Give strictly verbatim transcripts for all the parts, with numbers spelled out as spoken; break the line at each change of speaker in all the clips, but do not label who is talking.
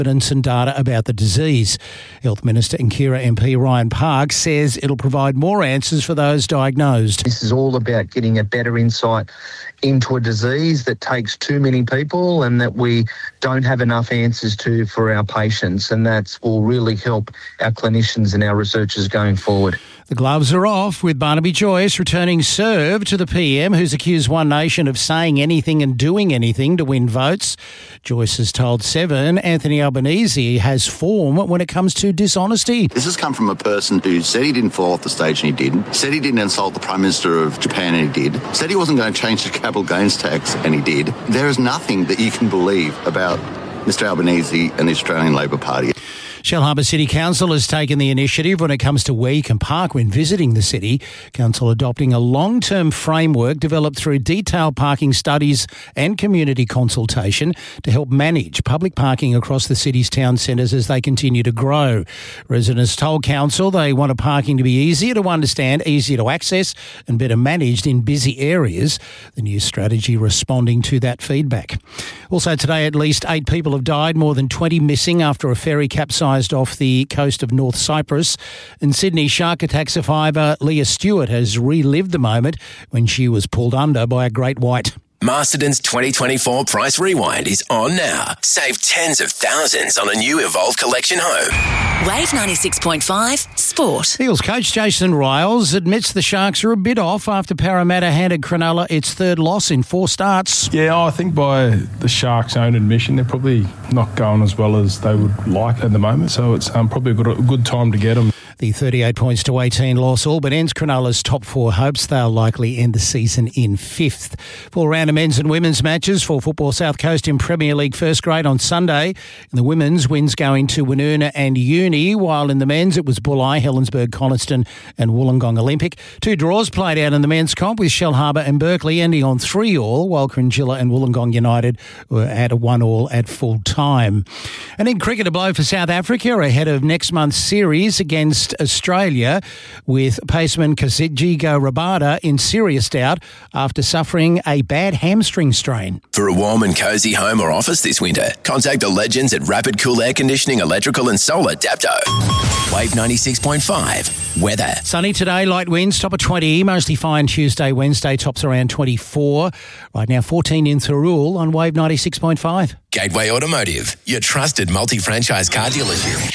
evidence and data about the disease. Health Minister and Kira M P Ryan Park says it'll provide more answers for those diagnosed.
This is all about getting a better insight into a disease that takes too many people and that we don't have enough answers to for our patients, and that will really help our clinicians and our researchers going forward.
The gloves are off, with Barnaby Joyce returning serve to the P M, who's accused One Nation of saying anything and doing anything to win votes. Joyce has told Seven Anthony Albanese has form when it comes to dishonesty.
This has come from a person who said he didn't fall off the stage and he didn't, said he didn't insult the Prime Minister of Japan and he did, said he wasn't going to change the capital gains tax and he did. There is nothing that you can believe about Mister Albanese and the Australian Labor Party.
Shellharbour City Council has taken the initiative when it comes to where you can park when visiting the city. Council adopting a long-term framework developed through detailed parking studies and community consultation to help manage public parking across the city's town centres as they continue to grow. Residents told Council they want parking to be easier to understand, easier to access and better managed in busy areas. The new strategy responding to that feedback. Also today, at least eight people have died, more than twenty missing after a ferry capsized off the coast of North Cyprus. In Sydney, shark attack survivor Leah Stewart has relived the moment when she was pulled under by a great white.
Masterton's twenty twenty-four Price Rewind is on now. Save tens of thousands on a new Evolve Collection home.
Wave ninety-six point five Sport.
Eagles coach Jason Riles admits the Sharks are a bit off after Parramatta handed Cronulla its third loss in four starts.
Yeah, I think by the Sharks' own admission, they're probably not going as well as they would like at the moment. So it's um, probably a good, a good time to get them.
The thirty-eight points to eighteen loss all but ends Cronulla's top four hopes. They'll likely end the season in fifth. Full round of men's and women's matches for Football South Coast in Premier League first grade on Sunday. In the women's, wins going to Woonona and Uni, while in the men's it was Bulli, Helensburgh, Coniston and Wollongong Olympic. Two draws played out in the men's comp with Shellharbour and Berkeley ending on three all, while Cringilla and Wollongong United were at a one all at full time. And in cricket, a blow for South Africa ahead of next month's series against Australia, with paceman Kagiso Rabada in serious doubt after suffering a bad hamstring strain.
For a warm and cosy home or office this winter, contact the legends at Rapid Cool Air Conditioning, Electrical and Solar Dapto. Wave ninety-six point five. Weather.
Sunny today, light winds, top of twenty, mostly fine Tuesday, Wednesday, tops around twenty-four. Right now, fourteen in Thirroul on Wave ninety-six point five.
Gateway Automotive, your trusted multi-franchise car dealership.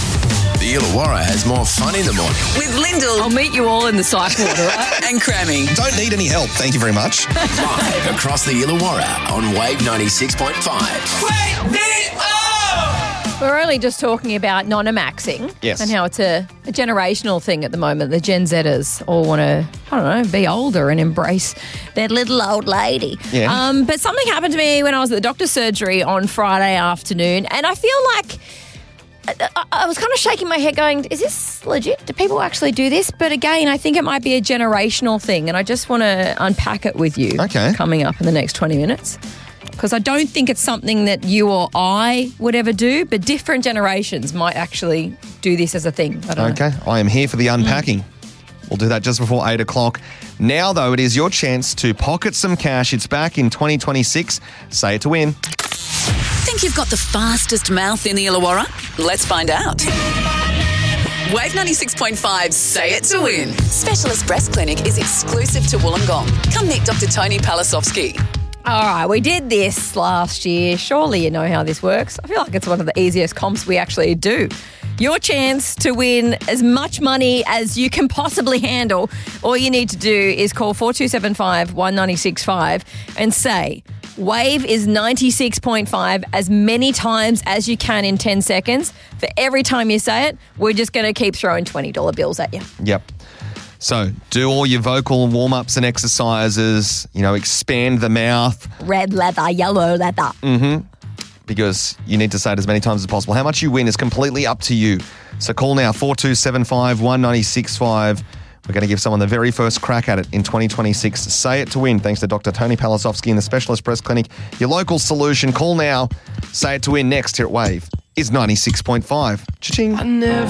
The Illawarra has more fun in the morning.
With Lyndall. I'll meet you all in the psych ward, all right? And cramming.
Don't need any help, thank you very much.
Live across the Illawarra on Wave ninety-six point five.
Wake me up!
We're only just talking about non-amaxing.
Yes.
And how it's a, a generational thing at the moment. The Gen Zers all want to, I don't know, be older and embrace their little old lady.
Yeah.
Um, but something happened to me when I was at the doctor's surgery on Friday afternoon, and I feel like I, I was kind of shaking my head going, is this legit? Do people actually do this? But again, I think it might be a generational thing, and I just want to unpack it with you
okay.
coming up in the next twenty minutes. Because I don't think it's something that you or I would ever do, but different generations might actually do this as a thing. I don't
okay,
know.
I am here for the unpacking. Mm. We'll do that just before eight o'clock. Now, though, it is your chance to pocket some cash. It's back in twenty twenty-six. Say it to win.
Think you've got the fastest mouth in the Illawarra? Let's find out. Wave ninety-six point five, say it to win. Specialist Breast Clinic is exclusive to Wollongong. Come meet Doctor Tony Palasovsky.
All right, we did this last year. Surely you know how this works. I feel like it's one of the easiest comps we actually do. Your chance to win as much money as you can possibly handle. All you need to do is call four two seven five, one nine six five and say, Wave is ninety-six point five as many times as you can in ten seconds. For every time you say it, we're just going to keep throwing twenty dollar bills at you.
Yep. So do all your vocal warm-ups and exercises, you know, expand the mouth.
Red leather, yellow leather.
Mm-hmm. Because you need to say it as many times as possible. How much you win is completely up to you. So call now, four two seven five, one nine six five. We're going to give someone the very first crack at it in twenty twenty-six. Say it to win, thanks to Doctor Tony Palasovsky and the Specialist Breast Clinic. Your local solution. Call now. Say it to win next here at Wave is ninety-six point five. Cha-ching.